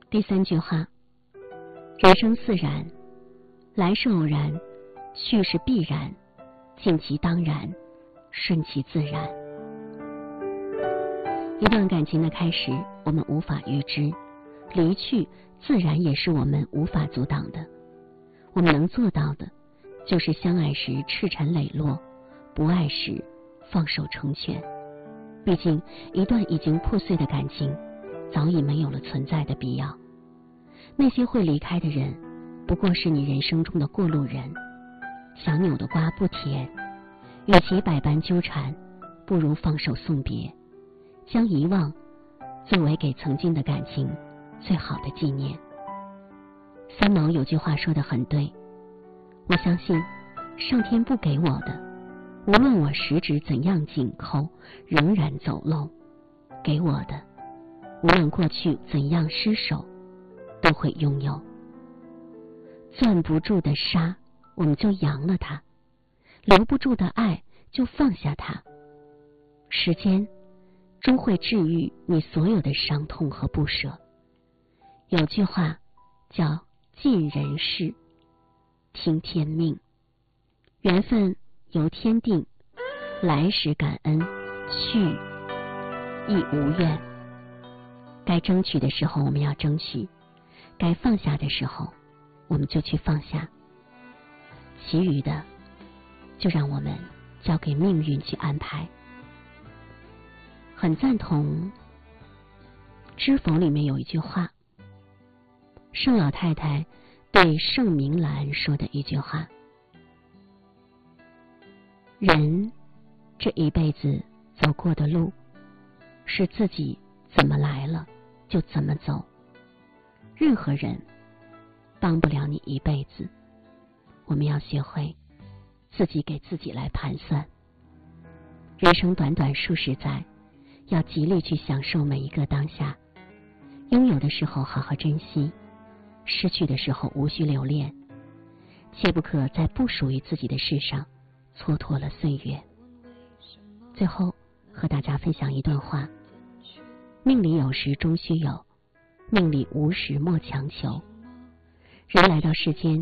第3句话，人生自然，来是偶然，去是必然，尽其当然，顺其自然。一段感情的开始，我们无法预知，离去自然也是我们无法阻挡的。我们能做到的，就是相爱时赤诚磊落，不爱时放手成全。毕竟一段已经破碎的感情早已没有了存在的必要。那些会离开的人，不过是你人生中的过路人。强扭的瓜不甜，与其百般纠缠，不如放手送别，将遗忘作为给曾经的感情最好的纪念。三毛有句话说得很对，我相信上天不给我的，无论我十指怎样紧扣，仍然走漏；给我的，无论过去怎样失手，都会拥有。攥不住的沙，我们就扬了它；留不住的爱，就放下它。时间终会治愈你所有的伤痛和不舍。有句话叫尽人事，听天命。缘分由天定，来时感恩，去亦无怨。该争取的时候我们要争取，该放下的时候我们就去放下，其余的就让我们交给命运去安排。很赞同知否里面有一句话，盛老太太对盛明兰说的一句话，人这一辈子走过的路，是自己怎么来了就怎么走，任何人帮不了你一辈子。我们要学会自己给自己来盘算。人生短短数十载，要极力去享受每一个当下，拥有的时候好好珍惜，失去的时候无需留恋，切不可在不属于自己的事上蹉跎了岁月。最后和大家分享一段话，命里有时终须有，命里无时莫强求。人来到世间，